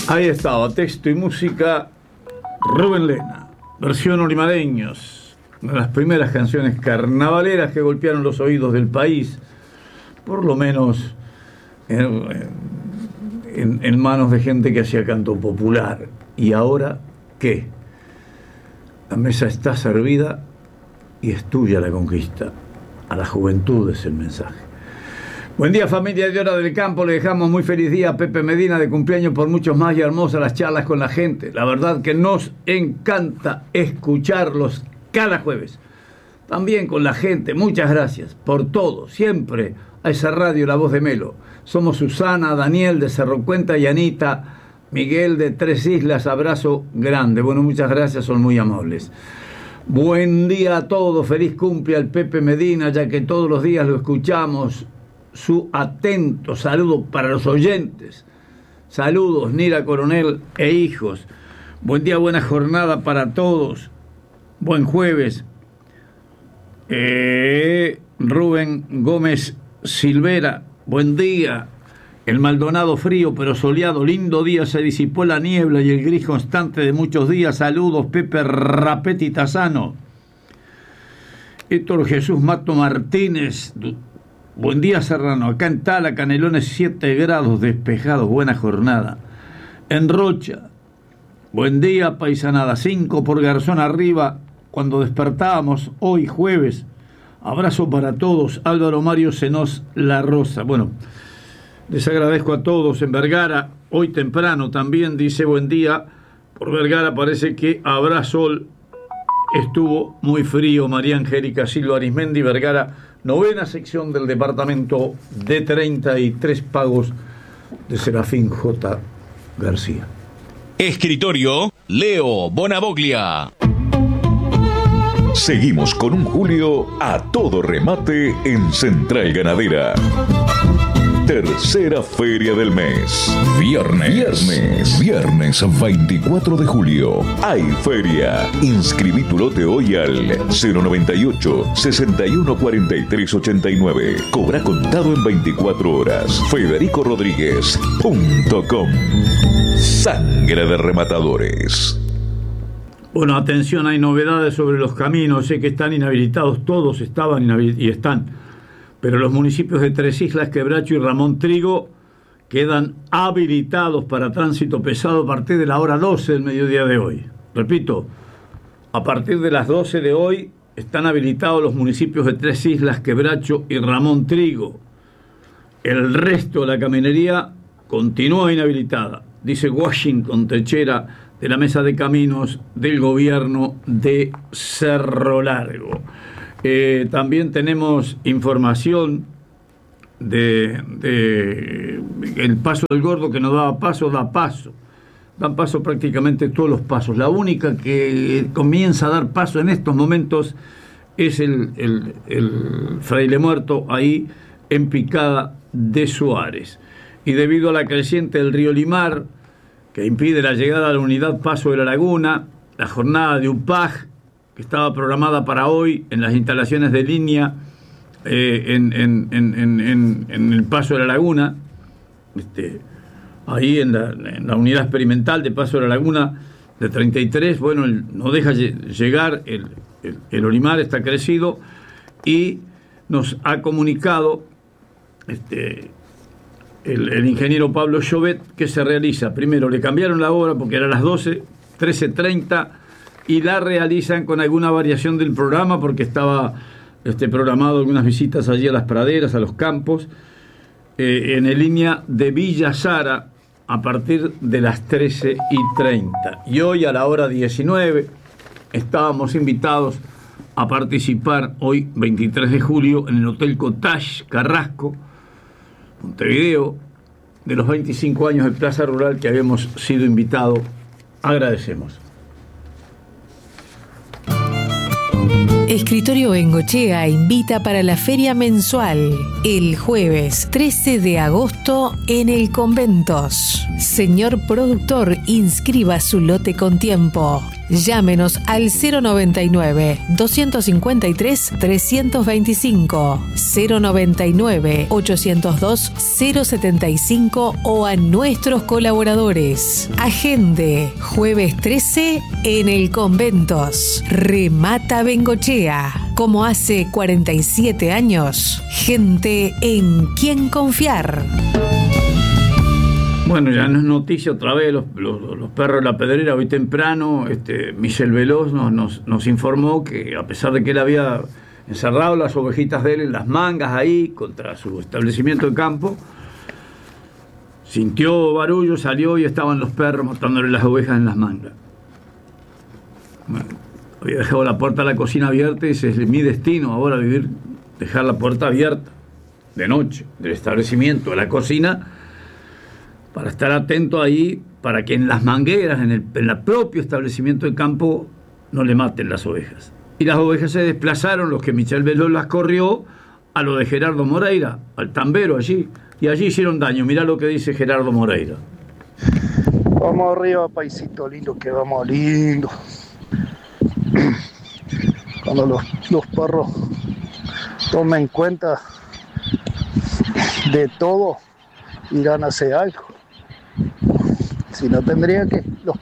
Ahí estaba, texto y música, Rubén Lena, versión Olimareños, una de las primeras canciones carnavaleras que golpearon los oídos del país, por lo menos en manos de gente que hacía canto popular. ¿Y ahora qué? La mesa está servida y es tuya la conquista. A la juventud es el mensaje. Buen día, familia de Hora del Campo. Le dejamos muy feliz día a Pepe Medina de cumpleaños por muchos más y hermosas las charlas con la gente. La verdad que nos encanta escucharlos cada jueves. También con la gente. Muchas gracias por todo. Siempre a esa radio La Voz de Melo. Somos Susana, Daniel de Cerro Cuenta y Anita, Miguel de Tres Islas. Abrazo grande. Bueno, muchas gracias, son muy amables. Buen día a todos. Feliz cumple al Pepe Medina, ya que todos los días lo escuchamos. Su atento saludo para los oyentes. Saludos, Nira Coronel e hijos. Buen día, buena jornada para todos. Buen jueves. Rubén Gómez Silvera, buen día. El Maldonado frío pero soleado, lindo día, se disipó la niebla y el gris constante de muchos días. Saludos, Pepe Rapetti Tazano. Héctor Jesús Mato Martínez, buen día Serrano, acá en Tala, Canelones 7 grados, despejados, buena jornada. En Rocha, buen día paisanada, 5 por Garzón arriba, cuando despertábamos hoy jueves. Abrazo para todos, Álvaro Mario Senos La Rosa. Bueno, les agradezco a todos. En Vergara, hoy temprano también dice buen día. Por Vergara parece que habrá sol. Estuvo muy frío. María Angélica Silva Arismendi, Vergara, 9ª sección del departamento de 33 pagos de Serafín J. García. Escritorio Leo Bonavoglia. Seguimos con un julio a todo remate en Central Ganadera. Tercera feria del mes. Viernes 24 de julio. Hay feria. Inscribí tu lote hoy al 098 61 43 89. Cobra contado en 24 horas. FedericoRodríguez.com. Sangre de rematadores. Bueno, atención, hay novedades sobre los caminos. Sé que están inhabilitados, todos estaban inhabilitados y están. Pero los municipios de Tres Islas, Quebracho y Ramón Trigo quedan habilitados para tránsito pesado a partir de la hora 12 del mediodía de hoy. Repito, a partir de las 12 de hoy están habilitados los municipios de Tres Islas, Quebracho y Ramón Trigo. El resto de la caminería continúa inhabilitada, dice Washington Techera, de la Mesa de Caminos del Gobierno de Cerro Largo. También tenemos información de el Paso del Gordo, que no daba paso, da paso. Dan paso prácticamente todos los pasos. La única que comienza a dar paso en estos momentos es el Fraile Muerto, ahí en Picada de Suárez. Y debido a la creciente del río Limar, que impide la llegada a la unidad Paso de la Laguna, la jornada de UPAG, que estaba programada para hoy en las instalaciones de línea en el Paso de la Laguna, ahí en la unidad experimental de Paso de la Laguna de 33, bueno, no deja llegar, el Olimar está crecido y nos ha comunicado el ingeniero Pablo Llobet que se realiza. Primero le cambiaron la hora porque era a las 12, 13:30, y la realizan con alguna variación del programa porque estaba programado algunas visitas allí a las praderas, a los campos, en la línea de Villa Sara a partir de las 13:30. Y hoy a la hora 19 estábamos invitados a participar, hoy 23 de julio, en el Hotel Cottage Carrasco, Montevideo, de los 25 años de Plaza Rural que habíamos sido invitados. Agradecemos. Escritorio Bengochea invita para la feria mensual el jueves 13 de agosto en el Conventos. Señor productor, inscriba su lote con tiempo. Llámenos al 099-253-325, 099-802-075 o a nuestros colaboradores. Agende, jueves 13 en el Conventos. Remata Bengochea. Como hace 47 años, gente en quien confiar. Bueno, ya no es noticia otra vez, los perros de la Pedrera. Hoy temprano, Michel Veloz nos informó que, a pesar de que él había encerrado las ovejitas de él en las mangas ahí, contra su establecimiento de campo, sintió barullo, salió y estaban los perros matándole las ovejas en las mangas. Bueno, había dejado la puerta de la cocina abierta y ese es mi destino ahora, dejar la puerta abierta de noche del establecimiento, de la cocina, para estar atento ahí, para que en las mangueras, en el propio establecimiento de campo, no le maten las ovejas. Y las ovejas se desplazaron, los que Michel Veloz las corrió, a lo de Gerardo Moreira, al tambero allí, y allí hicieron daño. Mirá lo que dice Gerardo Moreira. Vamos arriba, paisito lindo, que vamos lindo. Cuando los perros tomen cuenta de todo, irán a hacer algo. Si no, tendría que los